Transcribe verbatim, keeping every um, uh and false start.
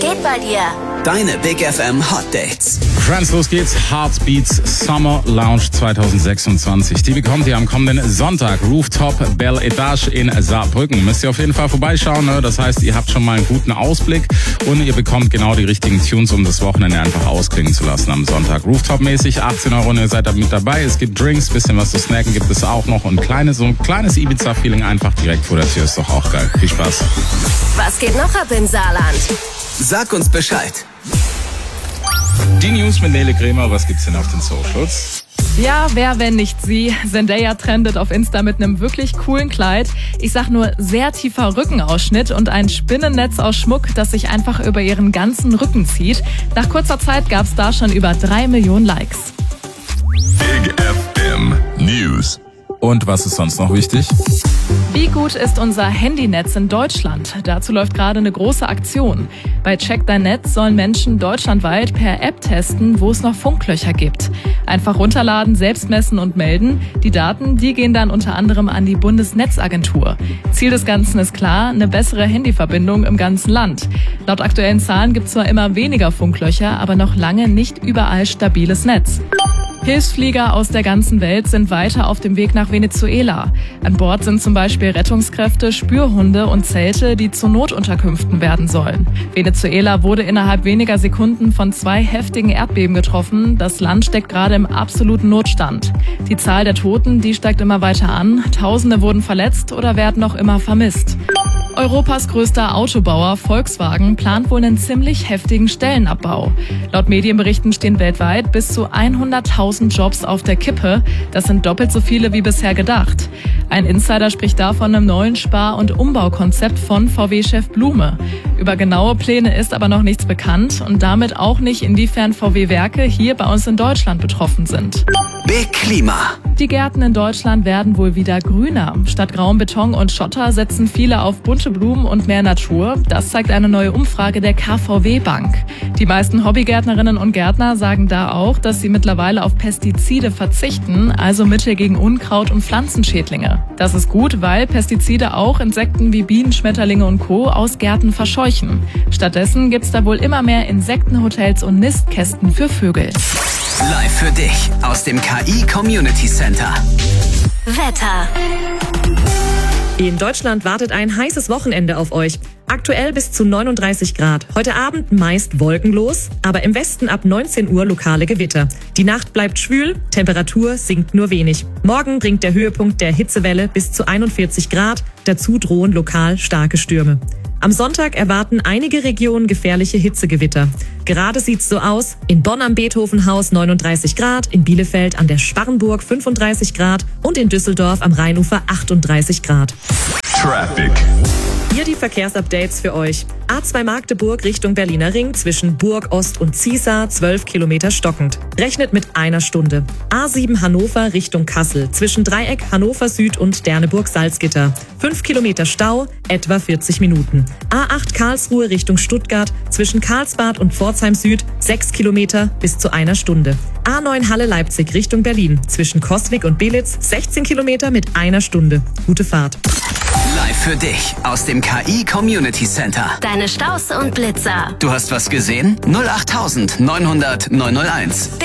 geht bei dir? Deine Big F M Hot Dates. Friends, los geht's. Heartbeats Summer Lounge zwanzig sechsundzwanzig. Die bekommt ihr am kommenden Sonntag. Rooftop Belle Etage in Saarbrücken. Müsst ihr auf jeden Fall vorbeischauen. Ne? Das heißt, ihr habt schon mal einen guten Ausblick und ihr bekommt genau die richtigen Tunes, um das Wochenende einfach ausklingen zu lassen am Sonntag. Rooftop-mäßig, achtzehn Euro und ihr seid da mit dabei. Es gibt Drinks, bisschen was zu snacken gibt es auch noch und kleine, so ein kleines Ibiza-Feeling einfach direkt vor der Tür. Ist doch auch geil. Viel Spaß. Was geht noch ab im Saarland? Sag uns Bescheid. Die News mit Nele Kremer. Was gibt's denn auf den Socials? Ja, wer, wenn nicht sie? Zendaya trendet auf Insta mit einem wirklich coolen Kleid. Ich sag nur sehr tiefer Rückenausschnitt und ein Spinnennetz aus Schmuck, das sich einfach über ihren ganzen Rücken zieht. Nach kurzer Zeit gab's da schon über drei Millionen Likes. Big F M News. Und was ist sonst noch wichtig? Wie gut ist unser Handynetz in Deutschland? Dazu läuft gerade eine große Aktion. Bei Check Dein Netz sollen Menschen deutschlandweit per App testen, wo es noch Funklöcher gibt. Einfach runterladen, selbst messen und melden. Die Daten, die gehen dann unter anderem an die Bundesnetzagentur. Ziel des Ganzen ist klar, eine bessere Handyverbindung im ganzen Land. Laut aktuellen Zahlen gibt es zwar immer weniger Funklöcher, aber noch lange nicht überall stabiles Netz. Hilfsflieger aus der ganzen Welt sind weiter auf dem Weg nach Venezuela. An Bord sind zum Beispiel Rettungskräfte, Spürhunde und Zelte, die zu Notunterkünften werden sollen. Venezuela wurde innerhalb weniger Sekunden von zwei heftigen Erdbeben getroffen. Das Land steckt gerade im absoluten Notstand. Die Zahl der Toten, die steigt immer weiter an. Tausende wurden verletzt oder werden noch immer vermisst. Europas größter Autobauer Volkswagen plant wohl einen ziemlich heftigen Stellenabbau. Laut Medienberichten stehen weltweit bis zu hunderttausend Jobs auf der Kippe. Das sind doppelt so viele wie bisher gedacht. Ein Insider spricht da von einem neuen Spar- und Umbaukonzept von V W-Chef Blume. Über genaue Pläne ist aber noch nichts bekannt und damit auch nicht, inwiefern V W-Werke hier bei uns in Deutschland betroffen sind. Big Klima. Die Gärten in Deutschland werden wohl wieder grüner. Statt grauem Beton und Schotter setzen viele auf bunte Blumen und mehr Natur. Das zeigt eine neue Umfrage der K V W-Bank. Die meisten Hobbygärtnerinnen und Gärtner sagen da auch, dass sie mittlerweile auf Pestizide verzichten, also Mittel gegen Unkraut und Pflanzenschädlinge. Das ist gut, weil Pestizide auch Insekten wie Bienen, Schmetterlinge und Co. aus Gärten verscheuchen. Stattdessen gibt's da wohl immer mehr Insektenhotels und Nistkästen für Vögel. Live für dich aus dem K I Community Center. Wetter. In Deutschland wartet ein heißes Wochenende auf euch. Aktuell bis zu neununddreißig Grad. Heute Abend meist wolkenlos, aber im Westen ab neunzehn Uhr lokale Gewitter. Die Nacht bleibt schwül, Temperatur sinkt nur wenig. Morgen bringt der Höhepunkt der Hitzewelle bis zu einundvierzig Grad. Dazu drohen lokal starke Stürme. Am Sonntag erwarten einige Regionen gefährliche Hitzegewitter. Gerade sieht's so aus: in Bonn am Beethovenhaus neununddreißig Grad, in Bielefeld an der Sparrenburg fünfunddreißig Grad und in Düsseldorf am Rheinufer achtunddreißig Grad. Traffic. Hier die Verkehrsupdates für euch. A zwei Magdeburg Richtung Berliner Ring zwischen Burg Ost und Ziesar, zwölf Kilometer stockend. Rechnet mit einer Stunde. A sieben Hannover Richtung Kassel zwischen Dreieck Hannover Süd und Derneburg-Salzgitter. fünf Kilometer Stau, etwa vierzig Minuten. A acht Karlsruhe Richtung Stuttgart zwischen Karlsbad und Pforzheim Süd, sechs Kilometer bis zu einer Stunde. A neun Halle Leipzig Richtung Berlin zwischen Coswig und Belitz, sechzehn Kilometer mit einer Stunde. Gute Fahrt. Live für dich aus dem K I Community Center. Deine Staus und Blitzer. Du hast was gesehen? null acht neunhundert neunhunderteins.